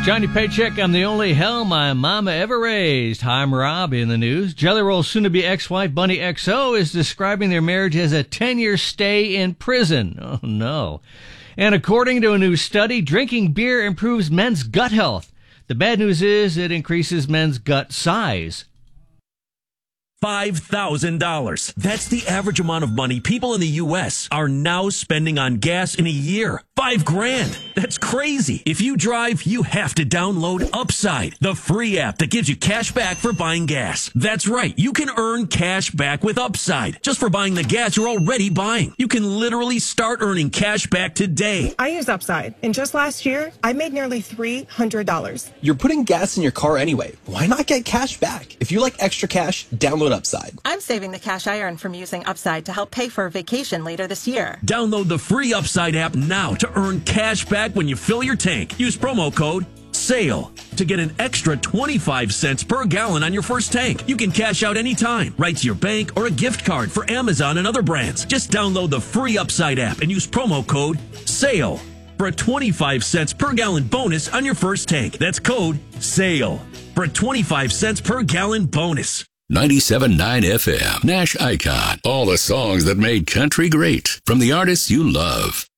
Johnny Paycheck, I'm the only hell my mama ever raised. Hi, I'm Rob in the news. Jelly Roll's soon-to-be ex-wife, Bunny XO, is describing their marriage as a 10-year stay in prison. Oh, no. And according to a new study, drinking beer improves men's gut health. The bad news is it increases men's gut size. $5,000. That's the average amount of money people in the U.S. are now spending on gas in a year. $5,000. That's crazy. If you drive, you have to download Upside, the free app that gives you cash back for buying gas. That's right. You can earn cash back with Upside just for buying the gas you're already buying. You can literally start earning cash back today. I use Upside, and just last year, I made nearly $300. You're putting gas in your car anyway. Why not get cash back? If you like extra cash, download Upside. I'm saving the cash I earn from using Upside to help pay for a vacation later this year. Download the free Upside app now to earn cash back when you fill your tank. Use promo code SALE to get an extra 25 cents per gallon on your first tank. You can cash out anytime, right to your bank or a gift card for Amazon and other brands. Just download the free Upside app and use promo code SALE for a 25 cents per gallon bonus on your first tank. That's code SALE for a 25 cents per gallon bonus. 97.9 FM, Nash Icon. All the songs that made country great from the artists you love.